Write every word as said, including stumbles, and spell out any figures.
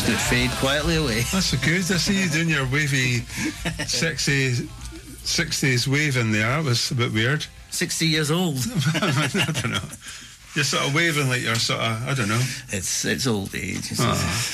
would fade quietly away. That's so good. I see you doing your wavy, sexy sixties wave in there. That was a bit weird. sixty years old. I don't know. You're sort of waving like you're sort of, I don't know. It's it's old age. Oh.